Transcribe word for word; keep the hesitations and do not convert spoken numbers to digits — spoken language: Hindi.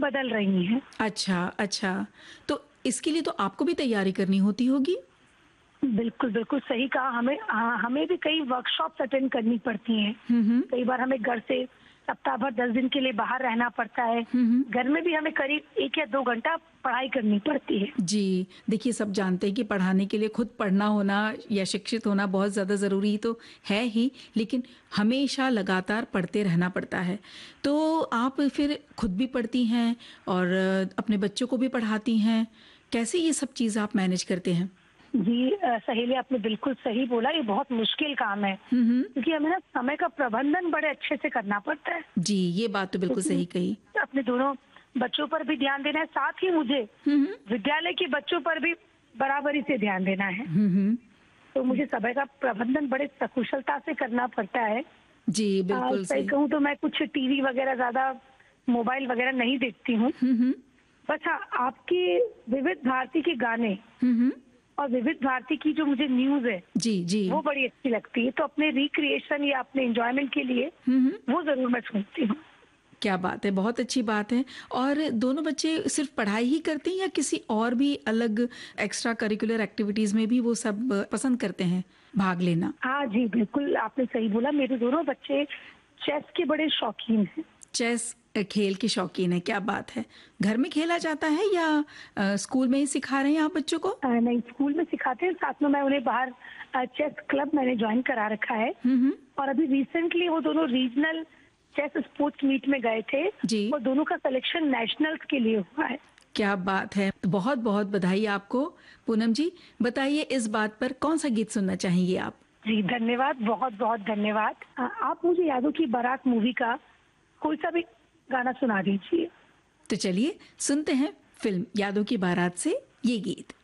बदल रही हैं। अच्छा, अच्छा। तो इसके लिए तो आपको भी तैयारी करनी होती होगी? बिल्कुल, बिल्कुल सही कहा। हमें हाँ, हमें भी कई वर्कशॉप्स अटेंड करनी पड़ती हैं। हुँ, हुँ। कई बार हमें घर से सप्ताह भर दस दिन के लिए बाहर रहना पड़ता है। हुँ, हुँ। घर में भी हमें करीब एक या दो घंटा पढ़ाई करनी पड़ती है। जी, देखिए सब जानते हैं कि पढ़ाने के लिए खुद पढ़ना होना या शिक्षित होना बहुत ज़्यादा ज़रूरी तो है ही, लेकिन हमेशा लगातार पढ़ते रहना पड़ता है। तो आप फिर खुद भी पढ़ती हैं और अपने बच्चों को भी पढ़ाती हैं, कैसे ये सब चीज़ आप मैनेज करते हैं? जी अ, सहेली आपने बिल्कुल सही बोला, ये बहुत मुश्किल काम है, हुँ, हुँ। क्योंकि हमें ना समय का प्रबंधन बड़े अच्छे से करना पड़ता है। जी, ये बात तो बिल्कुल क्योंकि सही कही। अपने दोनों बच्चों पर भी ध्यान देना है, साथ ही मुझे हुँ, हुँ। विद्यालय के बच्चों पर भी बराबरी से ध्यान देना है। हुँ, हुँ। तो मुझे समय का प्रबंधन बड़े सकुशलता से करना पड़ता है। जी, अ, बिल्कुल सही सही। कहूँ तो मैं कुछ टीवी वगैरह ज़्यादा, मोबाइल वगैरह नहीं देखती हूँ। हुँ, हुँ। बस हाँ, आपके विविध भारती के गाने हुँ, हुँ। और विविध भारती की जो मुझे न्यूज़ है, जी, जी। वो बड़ी अच्छी लगती है। तो अपने रिक्रिएशन या अपने एन्जॉयमेंट के लिए हुँ, हुँ। वो ज़रूर मैं सुनती हूँ। क्या बात है, बहुत अच्छी बात है। और दोनों बच्चे सिर्फ़ पढ़ाई ही करते हैं या किसी और भी अलग एक्स्ट्रा करिकुलर एक्टिविटीज़ में भी वो सब पसंद करते हैं भाग लेना? हाँ जी, बिल्कुल आपने सही बोला। मेरे दोनों बच्चे चेस के बड़े शौकीन हैं। चेस अ, खेल के शौकीन हैं, क्या बात है। घर में खेला जाता है या अ, स्कूल में ही सिखा रहे हैं आप बच्चों को? अ, नहीं, स्कूल में सिखाते हैं, साथ में मैं उन्हें बाहर अ, चेस क्लब मैंने जॉइन करा रखा है। हुँ, हुँ। और अभी रिसेंटली वो दोनों रीजनल चेस स्पोर्ट्स मीट में गए थे जी। और दोनों का सिलेक्शन नेशनल्स के लिए हुआ है। क्या बात है। बहुत-बहुत बधाई आपको। पूनम जी, बताइए इस बात पर कौन-सा गीत सुनना चाहेंगी आप? जी, धन्यवाद, बहुत-बहुत धन्यवाद। अ, आप मुझे यादों की बारात मूवी का कोई-सा भी गाना सुना दीजिए। तो चलिए सुनते हैं फ़िल्म यादों की बारात से ये गीत।